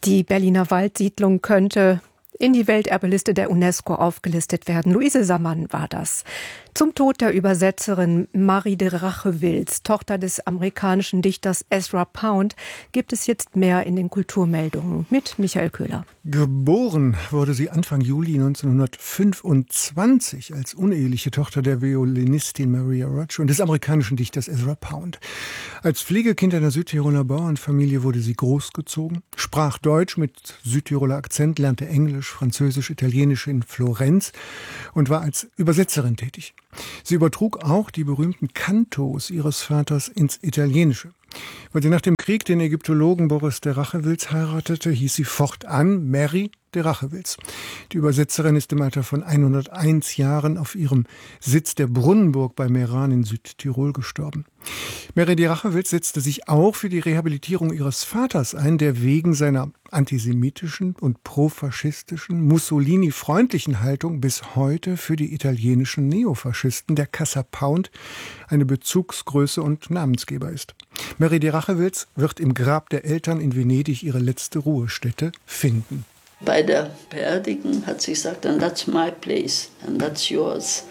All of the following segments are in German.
Die Berliner Waldsiedlung könnte in die Welterbeliste der UNESCO aufgelistet werden. Luise Sammann war das. Zum Tod der Übersetzerin Marie de Rachewilz, Tochter des amerikanischen Dichters Ezra Pound, gibt es jetzt mehr in den Kulturmeldungen mit Michael Köhler. Geboren wurde sie Anfang Juli 1925 als uneheliche Tochter der Violinistin Maria Roach und des amerikanischen Dichters Ezra Pound. Als Pflegekind einer Südtiroler Bauernfamilie wurde sie großgezogen, sprach Deutsch mit Südtiroler Akzent, lernte Englisch, Französisch, Italienisch in Florenz und war als Übersetzerin tätig. Sie übertrug auch die berühmten Cantos ihres Vaters ins Italienische. Weil sie nach dem Krieg den Ägyptologen Boris de Rachewilz heiratete, hieß sie fortan Mary de Rachewilz. Die Übersetzerin ist im Alter von 101 Jahren auf ihrem Sitz der Brunnenburg bei Meran in Südtirol gestorben. Mary de Rachewilz setzte sich auch für die Rehabilitierung ihres Vaters ein, der wegen seiner antisemitischen und profaschistischen, Mussolini-freundlichen Haltung bis heute für die italienischen Neofaschisten der Casa Pound eine Bezugsgröße und Namensgeber ist. Mary de Rachewilz wird im Grab der Eltern in Venedig ihre letzte Ruhestätte finden. Bei der Beerdigung hat sie gesagt, and that's my place, and that's yours.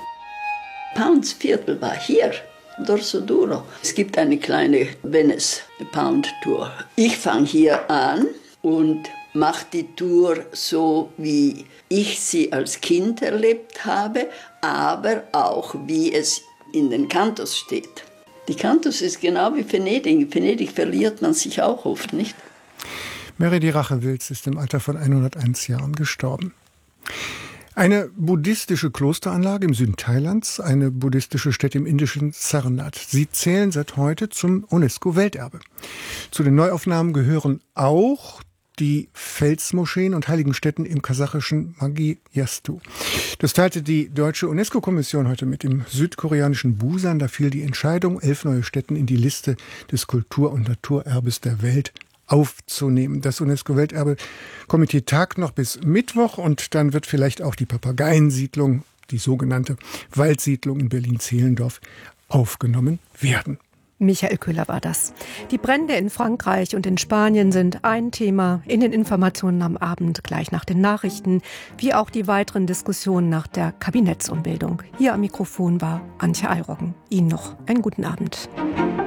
Pounds Viertel war hier, Dorso Duro. Es gibt eine kleine Venice Pound Tour. Ich fange hier an und mache die Tour so, wie ich sie als Kind erlebt habe, aber auch wie es in den Cantos steht. Die Cantos ist genau wie Venedig. In Venedig verliert man sich auch oft, nicht? Mary de Rachewilz ist im Alter von 101 Jahren gestorben. Eine buddhistische Klosteranlage im Süden Thailands, eine buddhistische Stätte im indischen Sarnath. Sie zählen seit heute zum UNESCO-Welterbe. Zu den Neuaufnahmen gehören auch die Felsmoscheen und heiligen Stätten im kasachischen Maghi-Yastu. Das teilte die deutsche UNESCO-Kommission heute mit dem südkoreanischen Busan. Da fiel die Entscheidung, 11 neue Stätten in die Liste des Kultur- und Naturerbes der Welt aufzunehmen. Das UNESCO-Welterbe-Komitee tagt noch bis Mittwoch und dann wird vielleicht auch die Papageiensiedlung, die sogenannte Waldsiedlung in Berlin-Zehlendorf, aufgenommen werden. Michael Köhler war das. Die Brände in Frankreich und in Spanien sind ein Thema in den Informationen am Abend gleich nach den Nachrichten, wie auch die weiteren Diskussionen nach der Kabinettsumbildung. Hier am Mikrofon war Antje Eiroggen. Ihnen noch einen guten Abend.